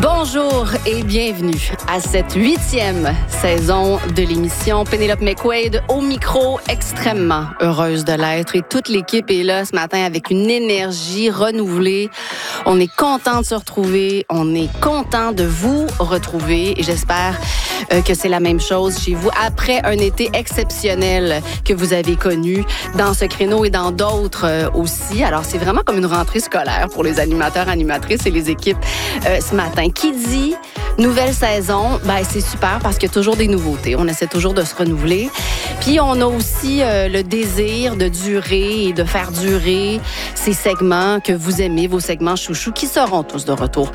Bonjour et bienvenue à cette 8e saison de l'émission Pénélope McQuaid au micro, extrêmement heureuse de l'être. Et toute l'équipe est là ce matin avec une énergie renouvelée. On est content de se retrouver, on est content de vous retrouver et j'espère que c'est la même chose chez vous après un été exceptionnel que vous avez connu dans ce créneau et dans d'autres aussi. Alors, c'est vraiment comme une rentrée scolaire pour les animateurs, animatrices et les équipes ce matin. Qui dit nouvelle saison, ben c'est super parce qu'il y a toujours des nouveautés. On essaie toujours de se renouveler. Puis, on a aussi le désir de durer et de faire durer ces segments que vous aimez, vos segments chouchous, qui seront tous de retour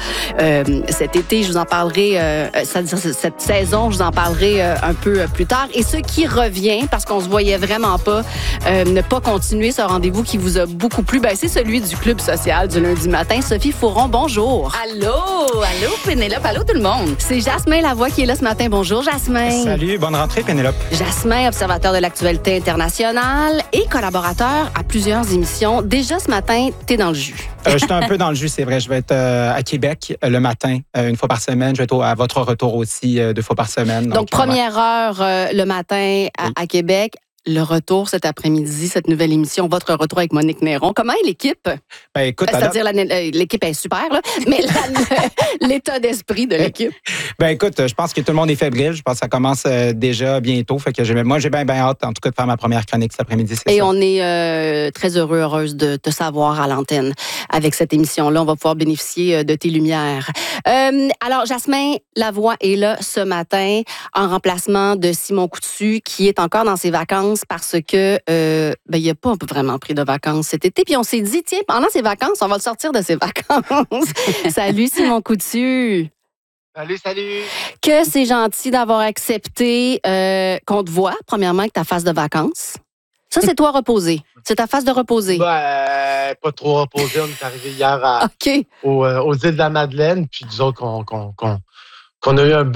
cet été. Je vous en parlerai, cette saison, je vous en parlerai un peu plus tard. Et ce qui revient, parce qu'on se voyait vraiment pas ne pas continuer ce rendez-vous qui vous a beaucoup plu, ben c'est celui du Club social du lundi matin. Sophie Fauron, bonjour. Allô, Pénélope, allô tout le monde. C'est Jasmin Lavoie qui est là ce matin. Bonjour, Jasmin. Salut, bonne rentrée, Pénélope. Jasmin, observateur de l'actualité internationale et collaborateur à plusieurs émissions. Déjà ce matin, t'es dans le jus. Je suis un peu dans le jus, c'est vrai. Je vais être à Québec le matin, une fois par semaine. Je vais être à votre retour aussi 2 fois par semaine. Donc première heure le matin à Québec. Le retour cet après-midi, cette nouvelle émission, votre retour avec Monique Néron. Comment est l'équipe? Ben, écoute, c'est-à-dire, l'équipe est super, là, mais l'état d'esprit de l'équipe. Ben, écoute, je pense que tout le monde est fébrile. Je pense que ça commence déjà bientôt. Fait que moi, j'ai bien hâte, en tout cas, de faire ma première chronique cet après-midi. Et on est très heureuse de te savoir à l'antenne avec cette émission-là. On va pouvoir bénéficier de tes lumières. Alors, Jasmin Lavoie est là ce matin en remplacement de Simon Coutu, qui est encore dans ses vacances parce que il n'a pas vraiment pris de vacances cet été. Puis on s'est dit, tiens, pendant ses vacances, on va le sortir de ses vacances. Salut Simon Coutu. Salut. Que c'est gentil d'avoir accepté qu'on te voit, premièrement, avec ta phase de vacances. Ça, c'est toi reposé. C'est ta phase de reposer. Pas trop reposé. On est arrivé hier aux îles de la Madeleine. Puis disons qu'on a eu un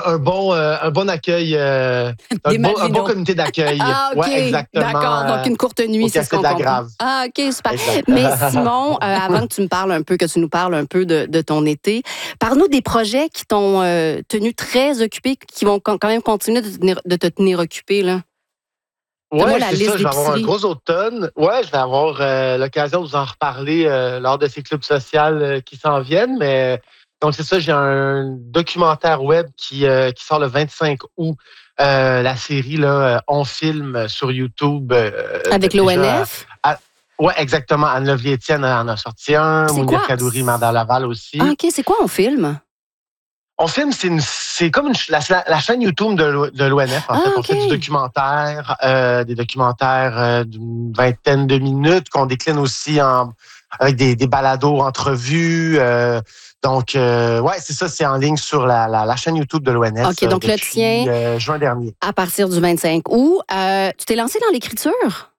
bon accueil, un bon comité d'accueil. Ah, OK. Ouais, exactement. D'accord. Donc, une courte nuit, c'est ce qu'on comprend. Ah, OK, super. Exactement. Mais Simon, avant que tu nous parles un peu de ton été, parle-nous des projets qui t'ont tenu très occupé, qui vont quand même continuer de te tenir occupé, là. Oui, c'est ça. Je vais avoir un gros automne. Ouais, je vais avoir l'occasion de vous en reparler lors de ces clubs sociaux qui s'en viennent. Mais donc, c'est ça, j'ai un documentaire web qui sort le 25 août. La série, là, On filme sur YouTube. Avec l'ONF? Oui, exactement. Anne-Love Étienne en a sorti un. Mounir Kadouri, Mandat Laval aussi. Ah, OK. C'est quoi On filme? On filme, c'est comme la chaîne YouTube de l'ONF. En fait, on fait du documentaire, des documentaires d'une vingtaine de minutes qu'on décline aussi avec des balados, entrevues. Donc, c'est ça, c'est en ligne sur la chaîne YouTube de l'ONF. OK, donc le tien, juin dernier. À partir du 25 août. Tu t'es lancé dans l'écriture?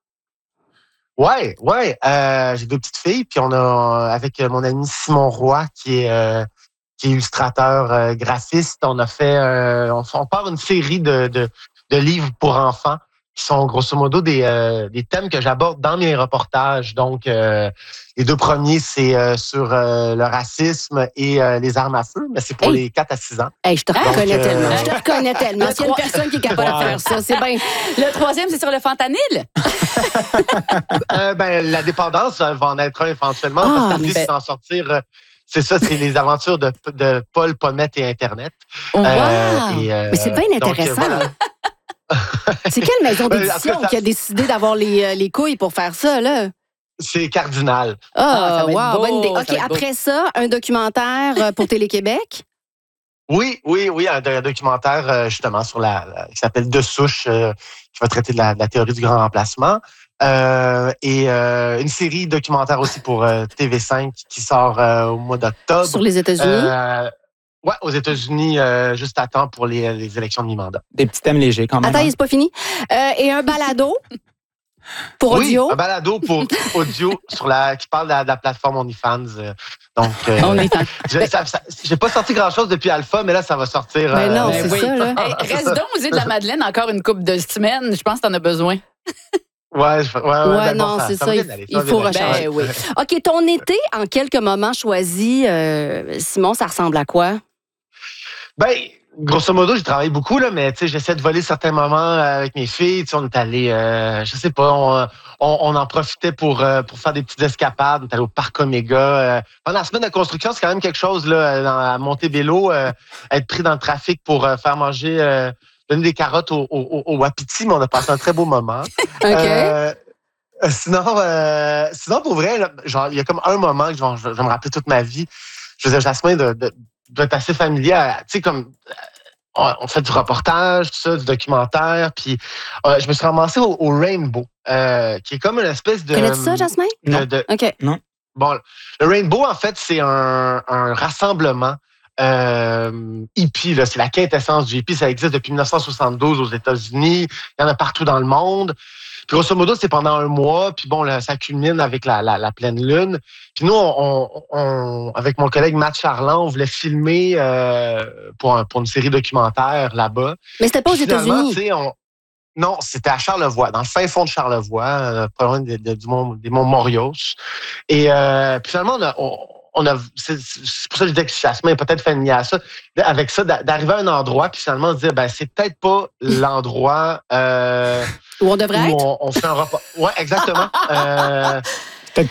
Ouais. J'ai 2 petites filles, puis on a, avec mon ami Simon Roy, qui est illustrateur graphiste, on a fait on part une série de livres pour enfants qui sont grosso modo des thèmes que j'aborde dans mes reportages. Donc les 2 premiers, c'est sur le racisme et les armes à feu, mais c'est pour les 4 à 6 ans. Hey, je te reconnais tellement. Je te reconnais tellement. S'il y a une personne qui est capable de faire ça, c'est bien. Le 3e, c'est sur le fentanyl. La dépendance va en être un éventuellement, parce que c'est en sortir. C'est ça, c'est les aventures de Paul, Pommette et Internet. Wow! Mais c'est bien intéressant. Donc, c'est quelle maison d'édition qui a décidé d'avoir les couilles pour faire ça, là? C'est Cardinal. Ah, wow, bonne idée. OK, après ça, un documentaire pour Télé-Québec? Oui, un documentaire justement sur qui s'appelle De souche, qui va traiter de la théorie du grand remplacement. Et une série documentaire aussi pour TV5 qui sort au mois d'octobre. Sur les États-Unis? Oui, aux États-Unis, juste à temps pour les élections de mi-mandat. Des petits thèmes légers quand même. Attends, c'est pas fini. Et un balado pour audio? Oui, un balado pour audio qui parle de la plateforme OnlyFans. Donc, j'ai pas sorti grand-chose depuis Alpha, mais là, ça va sortir. Ben non, c'est ça, là. Reste donc aux îles de la Madeleine encore une couple de semaines. Je pense que t'en as besoin. Ouais, Ouais, ben non, bon, c'est ça ça. va Il, bien aller, ça il va faut bien aller. recharger. Ben oui. OK, ton été, en quelques moments choisis, Simon, ça ressemble à quoi? Ben, grosso modo, j'ai travaillé beaucoup, là, mais tu sais, j'essaie de voler certains moments avec mes filles. Tu sais, on est allé, je sais pas, on en profitait pour faire des petites escapades. On est allé au parc Omega. Pendant la semaine de construction, c'est quand même quelque chose, là, à Montebello, être pris dans le trafic pour faire manger, donner des carottes au wapiti, mais on a passé un très beau moment. OK. Sinon, pour vrai, là, genre, il y a comme un moment que je vais me rappeler toute ma vie. Je faisais Jasmin d'être assez familier. Tu sais, comme on fait du reportage, tout ça, du documentaire. Puis je me suis ramassé au Rainbow, qui est comme une espèce de. Connais-tu ça, Jasmin? Non. OK. Bon, le Rainbow, en fait, c'est un rassemblement hippie. Là. C'est la quintessence du hippie. Ça existe depuis 1972 aux États-Unis. Il y en a partout dans le monde. Puis, grosso modo, c'est pendant un mois. Puis bon, là, ça culmine avec la pleine lune. Puis nous, avec mon collègue Matt Charland, on voulait filmer pour une série documentaire là-bas. Mais c'était pas aux Puis, finalement, États-Unis. tu sais, non, c'était à Charlevoix, dans le fin fond de Charlevoix, pas loin des monts Morios. Et puis finalement, c'est pour ça que je disais que Jasmin est peut-être familier à ça, avec ça, d'arriver à un endroit, puis finalement se dire, ben c'est peut-être pas l'endroit Où on devrait où être? on fait un repas. Ouais, exactement.